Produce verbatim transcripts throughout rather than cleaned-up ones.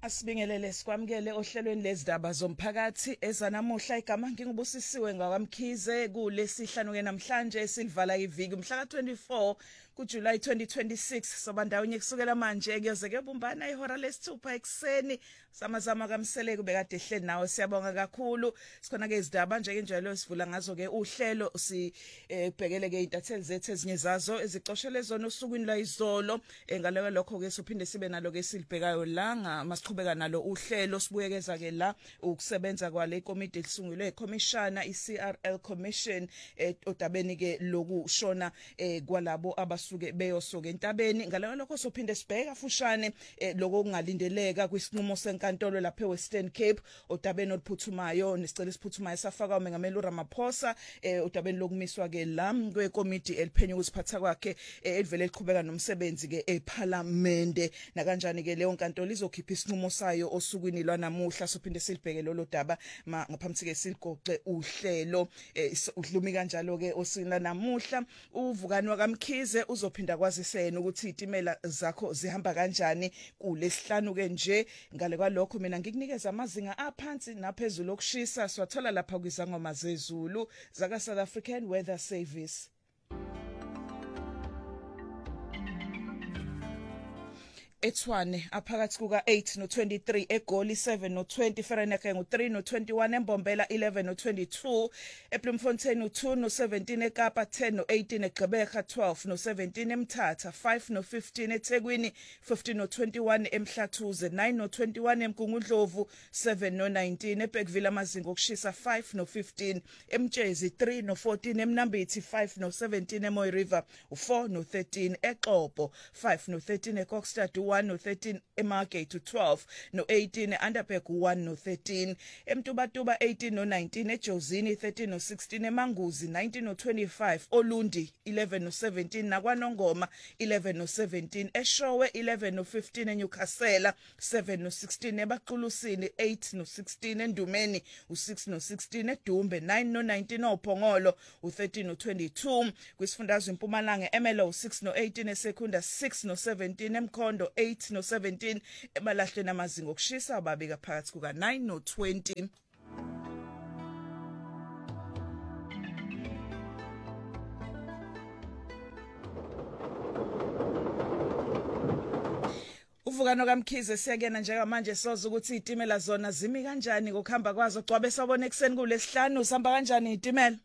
Asibingelele sikwamukele ohlelweni lezindaba zomphakathi ezanamuhla igama ngingubusisiwe ngakwamkhize kulesihlanu ke namhlanje silivala iviki mhla ka twenty-four kuJuly twenty twenty-six sobandawonye kusukela manje kuyozeke bumbana ihora lesithupha ekseni samazama kamseleke bekade ehleli nawe siyabonga kakhulu sikhona ke izindaba nje kenjalo sivula ngazo ke uhlelo sibhekele ke intatheli zethu ezinye zazo ezicoshele zona usukwini la izolo ngaleyo lokho ke sophinde sibe nalo ke silibhekayo la ngama nalo uhlelo sibuyekeza ke la ukusebenza kwale komiti elisungulwe eCommissioner iC R L Commission odabeni ke lokushona kwalabo abasuke beyosoka entabeni ngaleyo lokho sophinde sibheka fushane lokho kungalindeleka kwisinqumo senkantolo lapha eWestern Cape odabeni oluphuthumayo nesicelo esiphuthumayo safaka uMengameli uRamaphosa odabeni lokumiswa ke la kwekomiti eliphenya ukuziphatha kwakhe elivele liqhubeka nomsebenzi ke eParliament na kanjani ke leyo nkantolo izokhipha isinqumo sayo osukwini lwanamuhla sophinde silibheke lolo daba ngaphambi ke siligoqe uhlelo udlumi kanjalo ke osina namuhla uvukani wakamkhize uzophinda kwazisena ukuthi izitimela zakho zihamba kanjani kulesihlanu ke nje ngale kwalokho mina ngikunikeza amazinga aphansi naphezulu okushisa swathola lapha kwizangoma zezulu zaka South African Weather Service. Etswane aphakathi kuka eight no twenty-three eGoli seven no twenty Vereeniging ngu three no twenty-one eMbombela eleven no twenty-two eBloemfontein no two no seventeen eKapa ten no eighteen eGqeberha twelve no seventeen eMthatha five no fifteen eThekwini fifteen no twenty-one eMhlathuze nine no twenty-one eMgungundlovu seven no nineteen eBergville amazinga okushisa five no fifteen eMtshezi three no fourteen eMnambithi five no seventeen eMoy River four no thirteen eXhopo five no thirteen eKokstad one no thirteen eMargate twelve no eighteen eUnderberg one no thirteen eMtubatuba eighteen no nineteen eJozini thirteen no sixteen eManguzi nineteen no twenty-five Olundi eleven no seventeen nakwaNongoma eleven no seventeen eShowe eleven no fifteen eNewcastle seven no sixteen eBaqulusini eight no sixteen eNdumeni six no sixteen eDumbe nine no nineteen oPhongolo thirteen no twenty-two kwisifundazwe eMpumalanga eMelo six no eighteen eSekunda six no seventeen eMkhondo eight no seventeen emalahleni amazinga okushisa ababeka phakathi kuka nine no twenty. Uvukano kaMkhize siyakena njengamanje soza ukuthi izitimela zona zimi kanjani ngokuhamba kwazo gcwabe sabona ekseni kulesihlanu sihamba kanjani izitimela.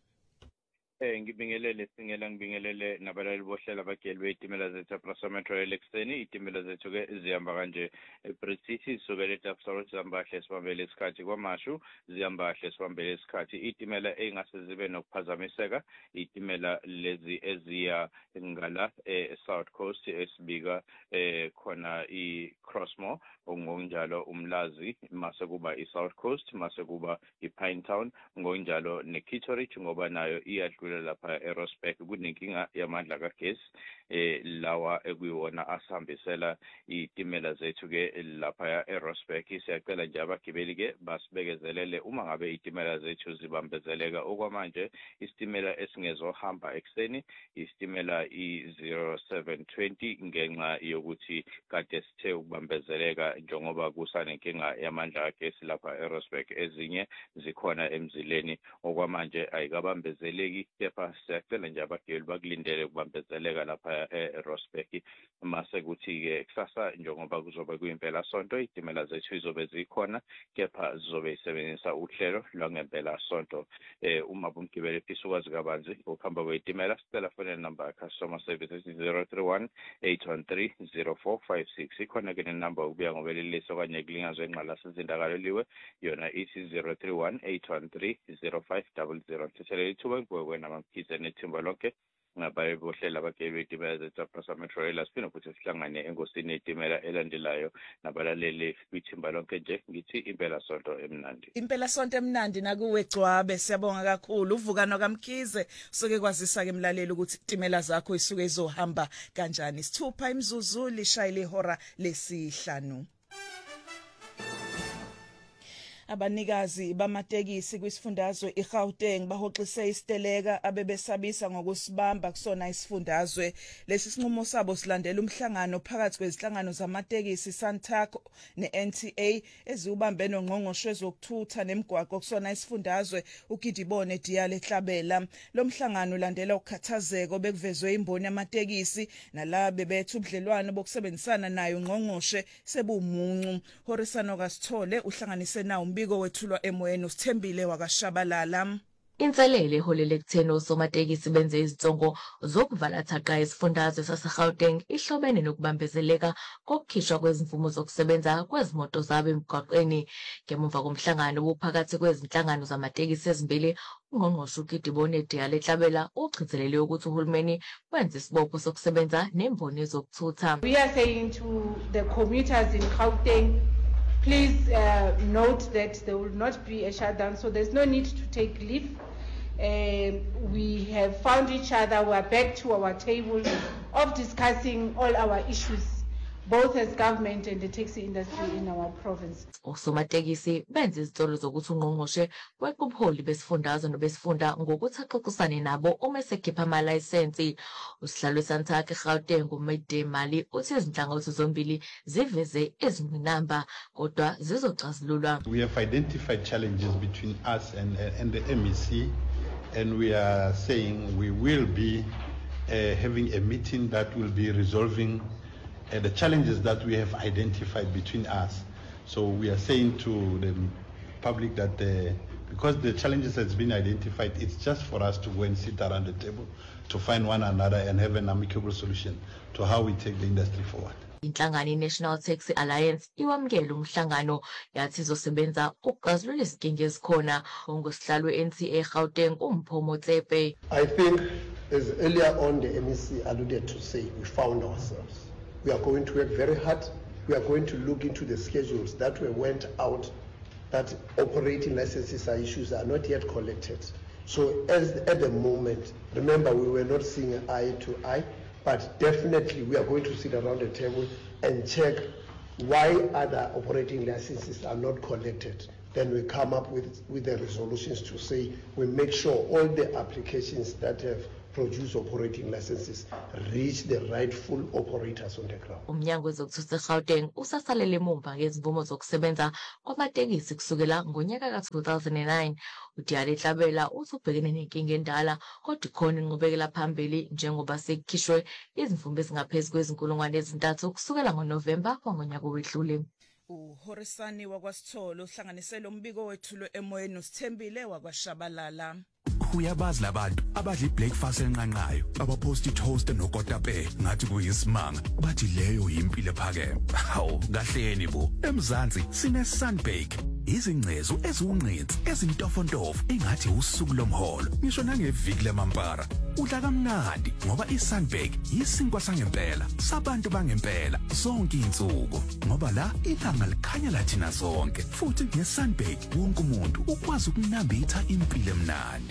Eh ngibingelele singela ngibingelele nabalali bohlela abageli bezitimela zethu Prasa Metro Elexeni izitimela zethu ke zihamba kanje eBritish sokele eTapsaro zihamba kahle sibambele isikhathi kwamashu zihamba kahle sibambele isikhathi izitimela engase zibe nokuphazamiseka izitimela lezi eziya ngala eSouth Coast esibika eh khona iCrossmore ngokunjalo umlazi mase kuba iSouth Coast mase kuba iPinetown ngokunjalo neKitteridge ngoba nayo iyadlula lapha eRosberg kunenkinga yamandla kagesi eh lawa ekuyiwona asihambisela izitimela zethu ke lapha eRosberg siyacela nje abagibeli ke basibekezelele uma ngabe izitimela zethu zibambezeleka okwamanje isitimela esingezohamba ekseni isitimela i zero seven twenty ngenxa yokuthi kade sithe ukubambezeleka njengoba kusanenkinga yamandla kagesi lapha eRosberg ezinye zikhona emzileni okwamanje ayikabambezeleki kepha siyacela nje abagibeli bakulindele ukubambezeleka lapha eRosberg mase kuthi ke kusasa njengoba kuzobe kuyimpela sonto izitimela zethu izobe zikhona kepha zizobe isebenzisa uhlelo lwangempela sonto eh uma umgibeli efisa ukwazi kabanzi ukuhamba kwezitimela sicela phone number ya customer service zero three one eight one three zero four five six ikhona ke number ukubuya ngobelelisi okanye kulingazwe enqalasi izindakalo yona ithi zero three one eight one three zero five zero zero sithele ithuba kwena mamkhize nethimba lonke ngabaye bohlela abagibeli bezitimela zethu Prasa Metro Rail siphinda futhi sihlangane engosini yezitimela elandelayo nabalaleli kwithimba lonke nje ngithi impela sonto emnandi impela sonto emnandi nakuwe Gcwabe siyabonga kakhulu uvukano kaMkhize soke kwazisa ke emlaleli ukuthi izitimela zakho isuke izohamba kanjani sithupha imzuzu lishayile ihora lesihlanu. Abanikazi bamatekisi kwisifundazwe iGauteng bahoxise isiteleka abebesabisa ngokusibamba kusona isifundazwe. Lesi sinqumo sabo silandela umhlangano phakathi kwezinhlangano zamatekisi Santaco ne-N T A eziubambe nongqongqoshe zokuthutha nemigwaqo kusona isifundazwe uGidibone Diyale Hlabela. Lo mhlangano ulandela ukukhathazeka bekuvezwe imboni yamatekisi nalabe bethu ubudlelwano bokusebenzisana nayo ngqongqoshe sebumuncu. Horisano Kasithole uhlanganise nawo umbiko wethulwa emoyeni uSithembile wakwaShabalala. Inselele iholele ekutheni osomatekisi benze izitsongo zokuvala thaqa isifundazwe saseGauteng ihlobene nokubambezeleka kokukhishwa kwezimvumo zokusebenza kwezimoto zabo emgwaqeni. Ngemuva komhlangano obuphakathi kwezinhlangano zamatekisi ezimbili, uNgqongqoshe uGidibone Diyale Hlabela uchithelele ukuthi uhulumeni wenze isibopho sokusebenza nemboni zokuthutha. We are saying to the commuters in Gauteng, please uh, note that there will not be a shutdown, so there's no need to take leave. Uh, we have found each other. We are back to our table of discussing all our issues, both as government and the taxi industry in our province. Osomatekisi benze izicelo zokuthi uNgqongqoshe weqa ubuholi besifundazwe nobesifunda ngokuthi axoxisane nabo uma esekhipha amalayisensi. Usihlalo weSantaco eGauteng uMede Mali uthi izinhlangothi zombili ziveze izingqinamba kodwa zizoxazululwa. We have identified challenges between us and, uh, and the M E C, and we are saying we will be uh, having a meeting that will be resolving uh, the challenges that we have identified between us. So we are saying to the public that uh, because the challenges has been identified, it's just for us to go and sit around the table to find one another and have an amicable solution to how we take the industry forward. Inhlangano iNational Taxi Alliance iwamukela umhlangano yathi izosebenza ukuxazulula izinkinga ezikhona. Ongosihlalo we-N T A eGauteng uMphomo Tsepe. I think as earlier on the M E C alluded to say, we found ourselves. We are going to work very hard. We are going to look into the schedules that were went out, that operating licenses are issues are not yet collected. So as at the moment, remember we were not seeing eye to eye, but definitely we are going to sit around the table and check why other operating licenses are not collected. Then we come up with, with the resolutions to say we make sure all the applications that have produce operating licenses reach the rightful operators on the ground. Umnyango wezokuthutha eGauteng usasalele emumva ngezimvumo zokusebenza kwamatekisi kusukela ngonyaka ka two thousand nine. uDiyale Hlabela uthi ubhekene nenkinga endala kodwa ikhona inqubekela phambili njengoba sekukhishwe izimvumo ezingaphezulu kwezinkulungwane ezintathu kusukela ngoNovemba ngonyaka owedlule. uHorisani wakwaSithole uhlanganisele umbiko wethulwe emoyeni uSithembile wakwaShabalala. Uyabazi labantu abadla ibreakfast enqanqayo abaposti toast nokotape ngathi kuyisimanga bathi leyo impilo ephakeme. Hawu kahleni bo eMzansi sine Sunbake izingcezu eziwunqinsi ezintofontofo engathi usuku lomholo ngisho nangeviki lemampara udla kamnandi ngoba iSunbake yisinkwa sangempela sabantu bangempela zonke insuku ngoba la ilanga likhanya lathina zonke futhi ngeSunbake wonke umuntu ukwazi ukunambitha impilo emnandi.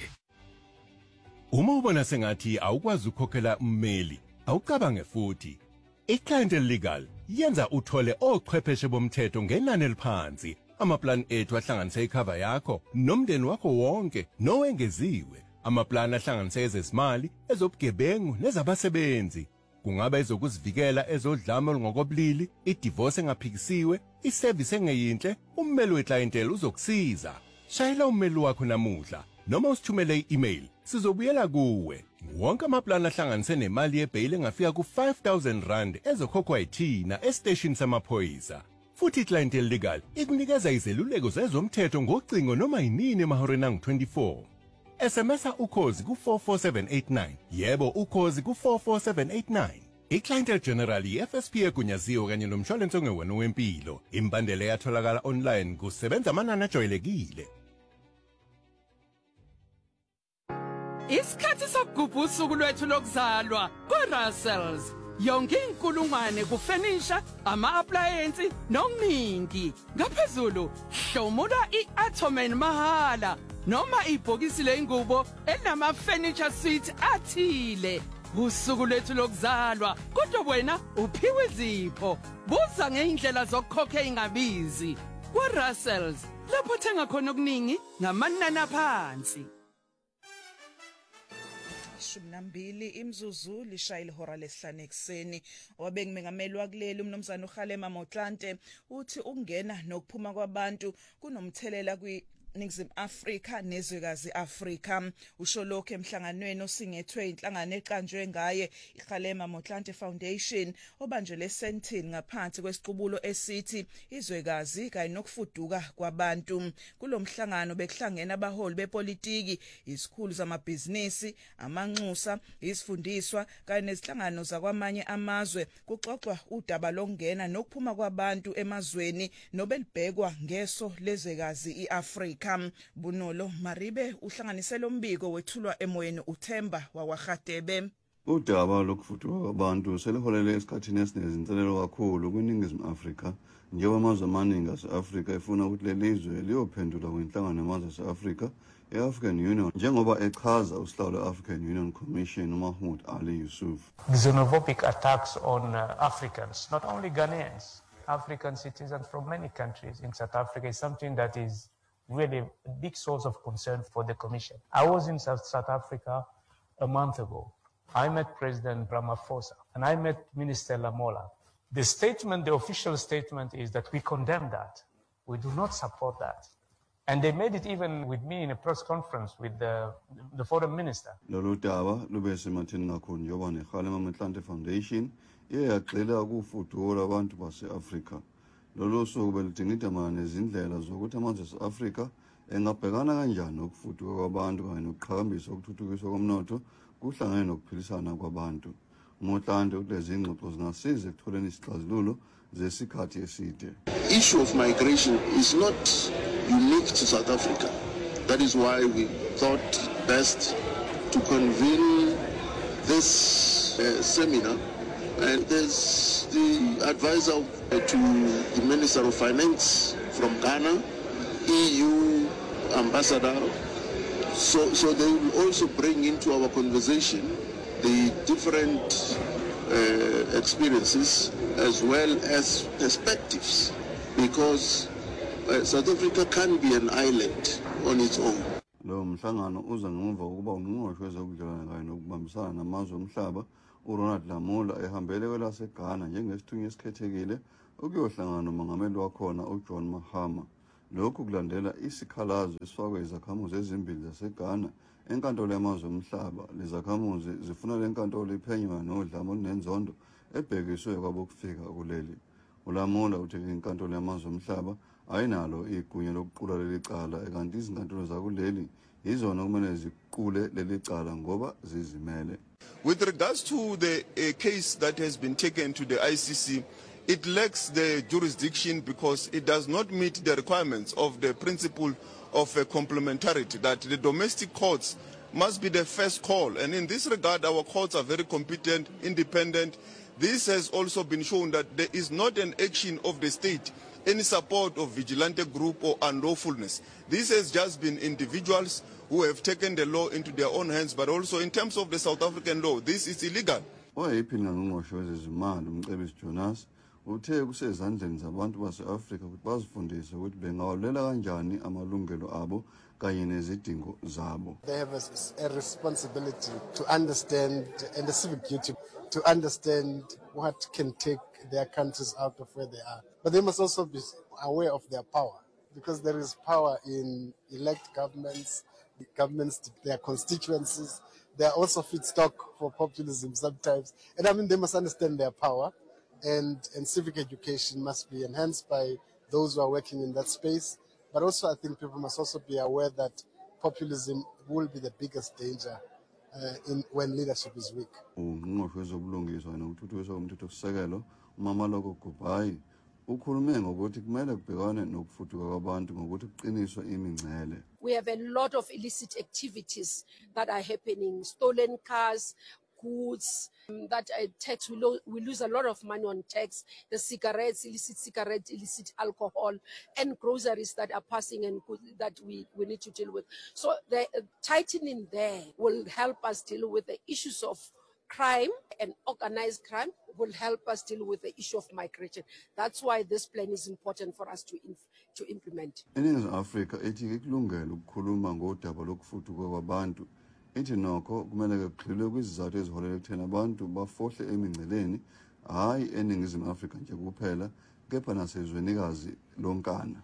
Uma ubona sengathi awukwazi ukukhokhela ummeli, awucabange futhi. iClientele Legal yenza uthole ochwepheshe bomthetho ngenani eliphansi. Amaplan ethu ahlanganisa icover yakho nomndeni wakho wonke nowengeziwe. Amaplan ahlanganisa ezezimali, ezobugebengu nezabasebenzi. Kungaba ezokuzivikela ezodlame olungokobulili, idivorce engaphikisiwe, iservice engeyinhle, ummeli weClientele uzokusiza. Shayela ummeli wakho namuhla noma usithumele i-email sizobuyela kuwe. Wonke amaplan ahlanganise nemali yebail engafika ku five thousand rand ezokhokhwa yithina estation samaphoyisa. Futhi iClientele Legal ikunikeza izeluleko zezomthetho ngocingo noma yinini emahoreni angu twenty-four. S M S ukhozi ku four four seven eight nine. Yebo ukhozi ku four four seven eight nine. iClientele General i-F S P egunyaziwe kanye nomshwalense ongewona wempilo. Imbandela yatholakala online kusebenza amanani ajwayelekile. Isikhathi sokugubha usuku lwethu lokuzalwa kwaRussells. Yonke inkulungwane kufurniture, ama-appliance nokuningi. Ngaphezulu, hlomula i-Attoman mahala noma ibhokisi lengubo elinama-furniture suite athile. Usuku lwethu lokuzalwa, kodwa wena uphiwe izipho. Buza ngeindlela zokukhokha engabizi. kwa-Russells lapho thenga khona okuningi ngamanani aphansi. ishumi nambili imzuzu lishayile ihora lesihlanu ekuseni. Owabengumengameli wakuleli umnumzana uKhalema Motlanthe uthi ukungena nokuphuma kwabantu kunomthelela kwi Ningizimu Afrika nezwekazi Afrika. Usho lokho emhlanganweni osingethwe inhlangano eqanjwe ngaye iKhalema Motlanthe Foundation obanjele Sandton ngaphansi kwesiqubulo esithi izwekazi kanye nokufuduka kwabantu. Kulomhlangano bekuhlangene abaholi bepolitiki, izikhulu zamabhizinisi, amanxusa, izifundiswa kanye nezinhlangano zakwamanye amazwe kuxoxwa udaba lokungena nokuphuma kwabantu emazweni nobelibhekwa ngeso lezwekazi iAfrika. Bunolo Maribe uhlanganisele umbiko wethulwa emoyeni uThemba wakwaGadebe. Udaba lokufuduka kwabantu seliholele esikhathini esinezinselelo kakhulu kwiNingizimu Afrika njengoba amazwe amaningi ase-Afrika efuna ukuthi lelizwe liyophendula kwinhlangano yamazwe ase-Afrika e-African Union njengoba echaza usihlalo le-African Union Commission uMahmoud Ali Yusuf. Xenophobic attacks on uh, Africans, not only Ghanaians, African citizens from many countries in South Africa is something that is really a big source of concern for the Commission. I was in South, South Africa a month ago. I met President Ramaphosa and I met Minister Lamola. The statement, the official statement is that we condemn that. We do not support that. And they made it even with me in a press conference with the, the foreign minister. Lolu daba lube sematheni kakhulu njengoba neKhalema Motlanthe Foundation iyagxila ukufuduka abantu base-Afrika. Lolu suku beludingida mana nezindlela zokuthi amazwe ase-Afrika engabhekana kanjani nokufuduka kwabantu kanye nokuqhakambisa ukuthuthukiswa komnotho kuhlangene nokuphilisana kwabantu. Motlanthe uthi lezi ingxoxo zingasiza ekutholeni isixazululo zesikhathi eside. Issue of migration is not unique to South Africa. That is why we thought best to convene this uh, seminar. And there's the advisor to the Minister of Finance from Ghana, E U ambassador. So, so they will also bring into our conversation the different uh, experiences as well as perspectives, because uh, South Africa can be an island on its own. Lo mhlangano uza ngemuva kokuba ungqongqoshe wezokudlelana kanye nokubambisana namazwe omhlaba uRonald Lamola ehambele kwelaseGhana njengesithunywa esikhethekile ukuyohlangana nomongameli wakhona uJohn Mahama. Lokhu kulandela isikhalazo esifakwe izakhamuzi ezimbili zaseGhana enkantolo yamazwe omhlaba. Lezakhamuzi zifuna lenkantolo iphenywe nodlame olunenzondo ebhekiswe kwabokufika kuleli. uLamola uthi inkantolo yamazwe omhlaba ayinalo igunya lokuqula leli cala kanti izinkantolo zakuleli izona kumele ziqule leli cala ngoba zizimele. With regards to the uh, case that has been taken to the I C C, it lacks the jurisdiction because it does not meet the requirements of the principle of uh, complementarity, that the domestic courts must be the first call. And in this regard, our courts are very competent, independent. This has also been shown that there is not an action of the state, any support of vigilante group or unlawfulness. This has just been individuals who have taken the law into their own hands, but also in terms of the South African law, this is illegal. Owayephila ngqongqoshe wezezimali uMcebisi Jonas uthe kusezandleni zabantu base-Afrika ukuthi bazifundise ukuthi bengawulela kanjani amalungelo abo kanye nezidingo zabo. They have a, a responsibility to understand and a civic duty to understand what can take their countries out of where they are. But they must also be aware of their power, because there is power in elect governments, the governments, their constituencies. They are also feedstock for populism sometimes. And I mean, they must understand their power, and, and civic education must be enhanced by those who are working in that space. But also I think people must also be aware that populism will be the biggest danger uh, in, when leadership is weak. uNgqongqoshe wezobulungiswa nokuthuthukiswa komthethosisekelo uMamaloko Gubhayi ukhulume ngokuthi kumele kubhekwane nokufuduka kwabantu ngokuthi kuqiniswe imingcele. We have a lot of illicit activities that are happening, stolen cars, goods, um, that uh, tax, we, lo we lose a lot of money on tax, the cigarettes, illicit cigarettes, illicit alcohol, and groceries that are passing and that we, we need to deal with. So the uh, tightening there will help us deal with the issues of crime and organized crime will help us deal with the issue of migration. That's why this plan is important for us to inf- to implement. iningizimu Afrika ethi kulungela ukukhuluma ngodaba lokufuduka kwabantu ithi nokho kumele kugxilwe kwizizathu eziholela ekutheni abantu bafohle emingceleni hayi eningizimu Afrika nje kuphela kepha nasezwenikazi lonkana.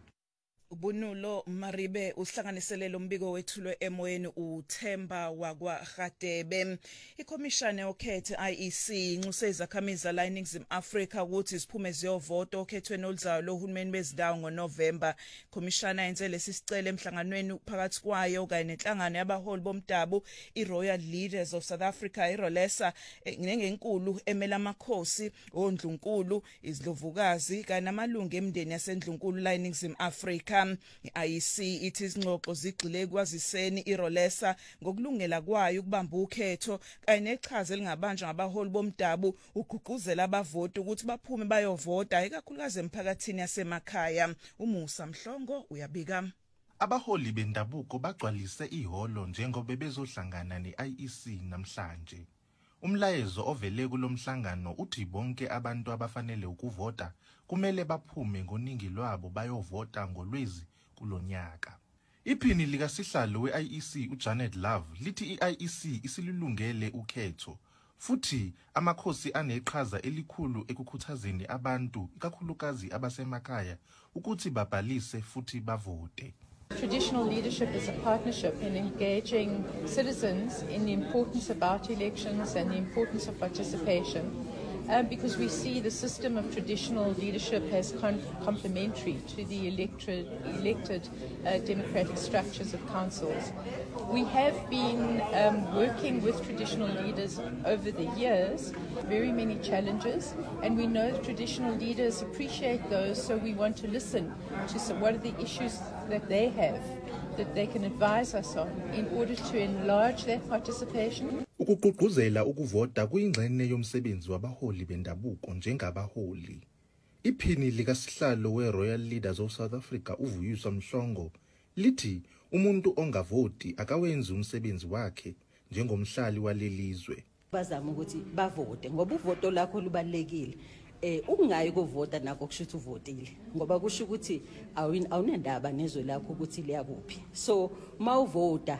Ubunulo Maribe uhlanganisele lo mbiko wethulwe emoyeni uThemba wakwaGadebe. Ikomishana yokhethe I E C inxuse izakhamizi la eNingizimu Afrika ukuthi ziphume ziyovota okhethweni oluzayo lohulumeni bezindawo ngoNovember. Komishana yenze lesicelo emhlanganweni phakathi kwayo kanye nenhlangano yabaholi bomdabu iRoyal Leaders of South Africa iRolesa ngengenkulu emela amakhosi ondlunkulu izidlovukazi kanye namalungu emndeni yasendlunkulu la eNingizimu Afrika. I E C ithi izingxoxo zigxile kwaziseni iRolesa ngokulungela kwayo ukubamba ukhetho kanye nechaze lingabanjwa ngabaholi bomdabu ugqugquzela abavoti ukuthi baphume bayovota ikakhulukazi emphakathini yasemakhaya. uMusa Mhlongo uyabika. Abaholi bendabuko bagcwalise ihholo njengoba bezohlangana ne-I E C namhlanje. Umlayezo ovele kulomhlangano uthi bonke abantu abafanele ukuvota kumele baphume ngoningi lwabo bayovota ngolwezi kulonyaka. Iphini likasihlalo we-I E C uJanet Love lithi i-I E C isilulungele ukhetho futhi amakhosi aneqhaza elikhulu ekukhuthazeni abantu ikakhulukazi abasemakhaya ukuthi babhalise futhi bavote. Traditional leadership is a partnership in engaging citizens in the importance about elections and the importance of participation, uh, because we see the system of traditional leadership as con- complementary to the elected, elected uh, democratic structures of councils. We have been um, working with traditional leaders over the years, very many challenges, and we know that traditional leaders appreciate those, so we want to listen to some, what are the issues that they have, that they can advise us on in order to enlarge that participation. Ukugqugquzela ukuvota kuyingxenye yomsebenzi wabaholi bendabuko njengabaholi. Iphini likasihlalo we-Royal Leaders of South Africa uVuyiswa Mhlongo lithi umuntu ongavoti akawenzi umsebenzi wakhe njengomhlali walelizwe. Bazama ukuthi bavote ngoba uvoto lakho lubalekile. Eh ukungayi kuvota nakho kushuthi uvotile ngoba kusho ukuthi awunendaba nezwe lakho ukuthi liyakuphi. So mawuvota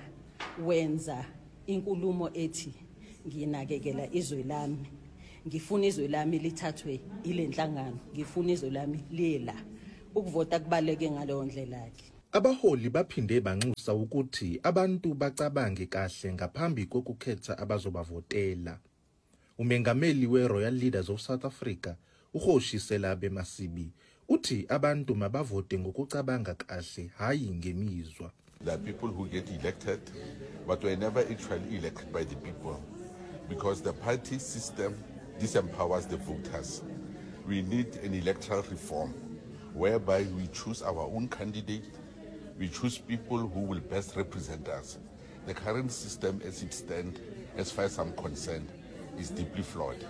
wenza inkulumo ethi nginakekela izwe lami, ngifuna izwe lami lithathwe ile nhlangano, ngifuna izwe lami lela. Ukuvota kubaleke ngaleyo ndlela yakhe. Abaholi baphinde banxusa ukuthi abantu bacabange kahle ngaphambi kokukhetha abazobavotela. Umengameli we-Royal Leaders of South Africa uHoshiselabe Masibi uthi abantu mabavote ngokucabanga kahle hayi ngemizwa. There are people who get elected but were never actually elected by the people because the party system disempowers the voters. We need an electoral reform whereby we choose our own candidate, we choose people who will best represent us. The current system as it stands, as far as I'm concerned, is deeply flawed.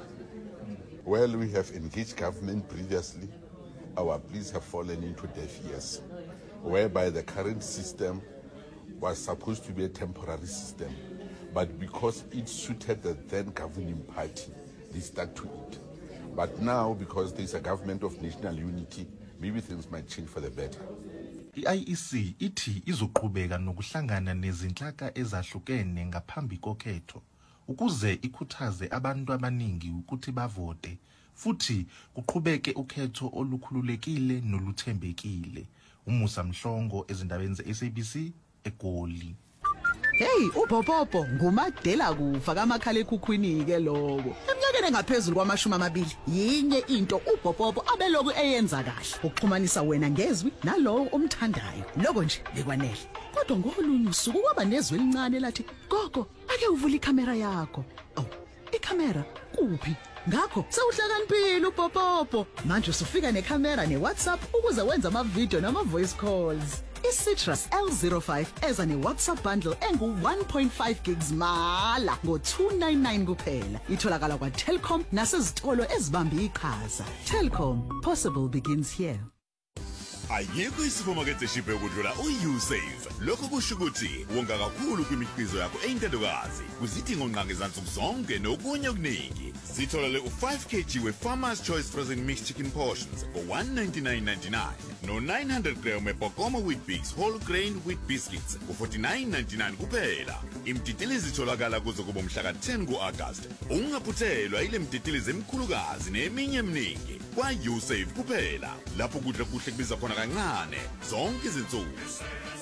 Well, we have engaged government previously, our pleas have fallen into deaf ears, whereby the current system was supposed to be a temporary system, but because it suited the then governing party, they stuck to it. But now, because there's a government of national unity, maybe things might change for the better. I E C ithi izoqhubeka nokuhlangana nezinhlaka ezahlukene ngaphambi kokhetho ukuze ikhuthaze abantu abaningi ukuthi bavote futhi kuqhubeke ukhetho olukhululekile noluthembekile. uMusa Mhlongo ezindabeni ze-S A B C eGoli. Hey uBhobobo ngumadela kufa kamakhala ekhukhwini ke lokho. Eminyakeni engaphezulu kwamashumi amabili yinye into uBhobobo abeloko eyenza kahle ukuxhumanisa wena ngezwi nalowo omthandayo. Lokho nje lekwanele. Kodwa ngolunye usuku kwaba nezwi elincane lathi gogo ake uvule ikamera yakho. Oh, ikamera kuphi? Ngakho sewuhlakaniphile uBhobobo. Manje usufika nekamera neWhatsApp ukuze wenza ama video nama voice calls. iCitrus L zero five eza ne-WhatsApp bundle engu one point five gigs mala ngo two ninety-nine kuphela. Itholakala kwa Telkom nasezitolo ezibambe iqhaza. Telkom, possible begins here. ayikho isupermarket eshiphe ukudlula u-usave. Lokho kusho ukuthi wonga kakhulu kwimikhiqizo yakho eyintandokazi kwizidingo nqangi zansuku zonke nokunye okuningi. Sitholele u-five kilograms we-Farmer's Choice Frozen Mixed Chicken Portions for one ninety-nine ninety-nine no nine hundred grams we-Bokoma Wheat Bix Whole Grain Wheat Biscuits for forty-nine ninety-nine kuphela. Imtitilizi itholakala kuze kuba umhla ten ku-August. Ungaphuthelwa ile mtitilizi emkhulukazi neminye eminingi kwa-usave kuphela lapho kudla kuhle kubiza khona kancane zonke izinsuku.